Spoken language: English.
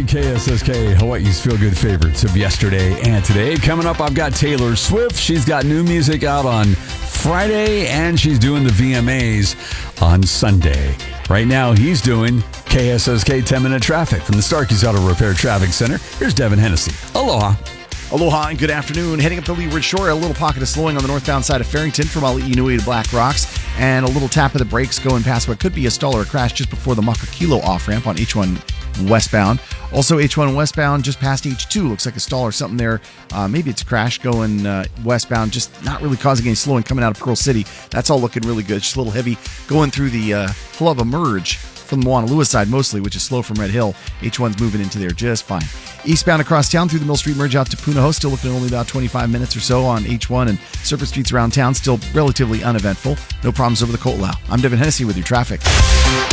KSSK, Hawaii's feel-good favorites of yesterday and today. Coming up, I've got Taylor Swift. She's got new music out on Friday, and she's doing the VMAs on Sunday. Right now, he's doing KSSK 10-minute traffic from the Starkey's Auto Repair Traffic Center. Here's Devin Hennessy. Aloha. Aloha and good afternoon. Heading up the Leeward Shore, a little pocket of slowing on the northbound side of Farrington from Ali'inui to Black Rocks, and a little tap of the brakes going past what could be a stall or a crash just before the Makakilo off-ramp on H1 westbound. Also, H1 westbound just past H2. Looks like a stall or something there. Maybe it's a crash going westbound, just not really causing any slowing coming out of Pearl City. That's all looking really good. Just a little heavy going through the Hluva Merge from the Moanalua side mostly, which is slow from Red Hill. H1's moving into there just fine. Eastbound across town through the Mill Street Merge out to Punahou, still looking at only about 25 minutes or so on H1, and surface streets around town still relatively uneventful. No problems over the Ko'olau. I'm Devin Hennessy with your traffic.